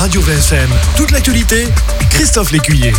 Radio VFM. Toute l'actualité, Christophe Lécuyer.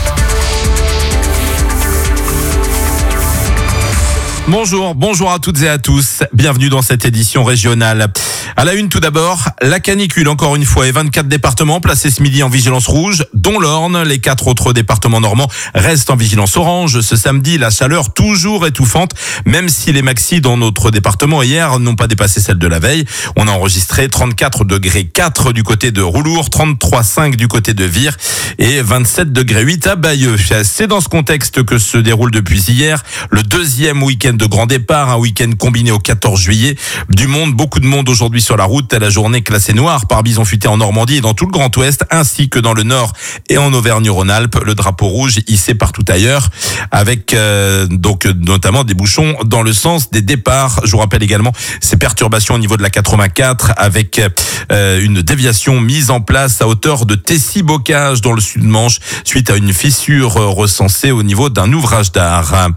Bonjour à toutes et à tous. Bienvenue dans cette édition régionale. À la une tout d'abord, la canicule encore une fois et 24 départements placés ce midi en vigilance rouge, dont l'Orne. Les 4 autres départements normands restent en vigilance orange. Ce samedi, la chaleur toujours étouffante, même si les maxis dans notre département hier n'ont pas dépassé celle de la veille. On a enregistré 34 degrés 4 du côté de Roulour, 33,5 du côté de Vire et 27 degrés 8 à Bayeux. C'est dans ce contexte que se déroule depuis hier le deuxième week-end de grand départ, un week-end combiné au 14 juillet. Beaucoup de monde aujourd'hui sur la route. La journée classée noire par bison futé en Normandie et dans tout le Grand Ouest, ainsi que dans le Nord et en Auvergne-Rhône-Alpes. Le drapeau rouge hissé partout ailleurs, avec donc notamment des bouchons dans le sens des départs. Je vous rappelle également ces perturbations au niveau de la 84, avec une déviation mise en place à hauteur de Tessy-Bocage dans le Sud-Manche, suite à une fissure recensée au niveau d'un ouvrage d'art.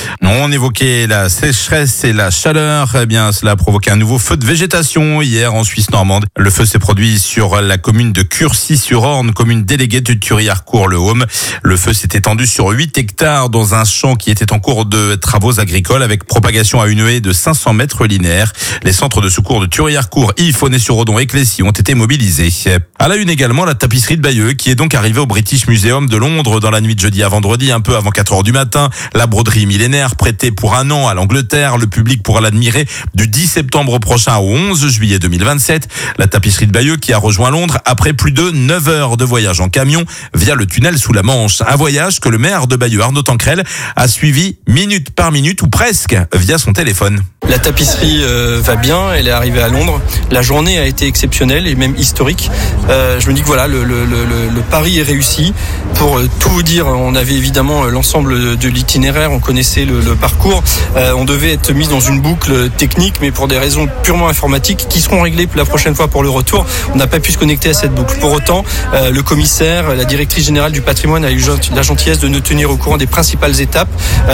On évoquait la sécheresse et la chaleur. Eh bien, cela a provoqué un nouveau feu de végétation hier en Suisse normande. Le feu s'est produit sur la commune de Curcy-sur-Orne, commune déléguée de Thury-Harcourt-le-Haume. Le feu s'est étendu sur 8 hectares dans un champ qui était en cours de travaux agricoles avec propagation à une haie de 500 mètres linéaires. Les centres de secours de Thury-Harcourt, Yves, Foney-sur-Odon et Clécy ont été mobilisés. À la une également, la tapisserie de Bayeux qui est donc arrivée au British Museum de Londres dans la nuit de jeudi à vendredi, un peu avant 4 heures du matin. La broderie millénaire prêtée pour un an à l'Angleterre. Le public pourra l'admirer du 10 septembre prochain au 11 juillet 2027. La tapisserie de Bayeux qui a rejoint Londres après plus de 9 heures de voyage en camion via le tunnel sous la Manche. Un voyage que le maire de Bayeux, Arnaud Tancrel, a suivi minute par minute ou presque via son téléphone. La tapisserie va bien, elle est arrivée à Londres. La journée a été exceptionnelle et même historique. Je me dis que voilà, le pari est réussi. Pour tout vous dire, on avait évidemment l'ensemble de l'itinéraire, on connaissait le parcours. On devait être mis dans une boucle technique, mais pour des raisons purement informatiques qui seront réglées la prochaine fois pour le retour, on n'a pas pu se connecter à cette boucle. Pour autant, le commissaire, la directrice générale du patrimoine a eu la gentillesse de nous tenir au courant des principales étapes.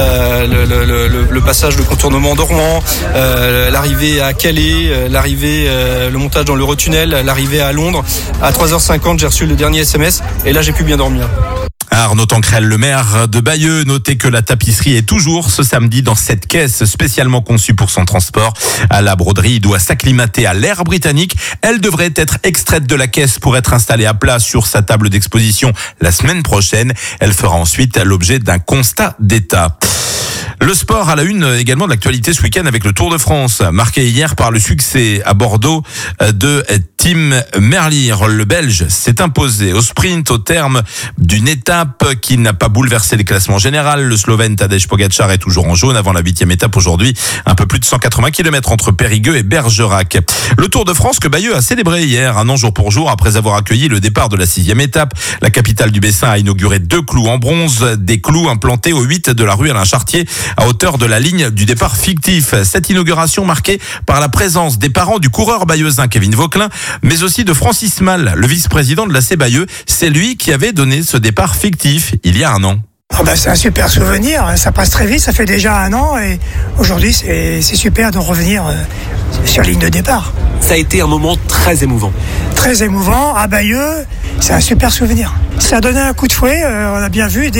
Le passage de contournement d'Ormans, l'arrivée à Calais, le montage dans l'Eurotunnel, l'arrivée à Londres. À 3h50, j'ai reçu le dernier SMS et là j'ai pu bien dormir. Arnaud Tancrel, le maire de Bayeux, notez que la tapisserie est toujours ce samedi dans cette caisse spécialement conçue pour son transport. La broderie doit s'acclimater à l'air britannique. Elle devrait être extraite de la caisse pour être installée à plat sur sa table d'exposition la semaine prochaine. Elle fera ensuite l'objet d'un constat d'état. Le sport à la une également de l'actualité ce week-end avec le Tour de France, marqué hier par le succès à Bordeaux de Tim Merlier. Le Belge s'est imposé au sprint au terme d'une étape qui n'a pas bouleversé les classements généraux. Le Slovène Tadej Pogačar est toujours en jaune avant la 8e étape aujourd'hui. Un peu plus de 180 km entre Périgueux et Bergerac. Le Tour de France que Bayeux a célébré hier, un an jour pour jour après avoir accueilli le départ de la 6e étape. La capitale du Bessin a inauguré 2 clous en bronze, des clous implantés au 8 de la rue Alain Chartier à hauteur de la ligne du départ fictif. Cette inauguration marquée par la présence des parents du coureur bayeuxin Kevin Vauquelin, mais aussi de Francis Mal, le vice-président de l'AC Bayeux. C'est lui qui avait donné ce départ fictif il y a un an. C'est un super souvenir, ça passe très vite, ça fait déjà un an et aujourd'hui c'est super de revenir sur ligne de départ. Ça a été un moment très émouvant. Très émouvant, à Bayeux, c'est un super souvenir. Ça a donné un coup de fouet, on a bien vu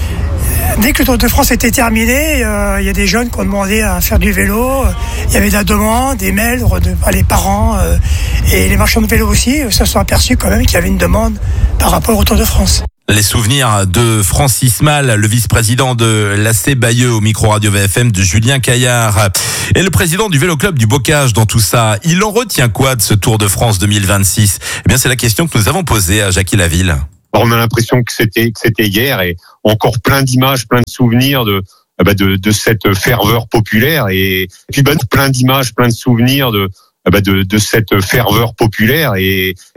Dès que le Tour de France était terminé, il y a des jeunes qui ont demandé à faire du vélo. Il y avait de la demande, des mails par les parents et les marchands de vélo aussi se sont aperçus quand même qu'il y avait une demande par rapport au Tour de France. Les souvenirs de Francis Mal, le vice-président de l'AC Bayeux au micro Radio VFM de Julien Caillard. Et le président du Vélo Club du Bocage dans tout ça, il en retient quoi de ce Tour de France 2026 ? Eh bien, c'est la question que nous avons posée à Jackie Laville. On a l'impression que c'était hier et encore plein d'images, plein de souvenirs de cette ferveur populaire et puis plein d'images, plein de souvenirs de cette ferveur populaire et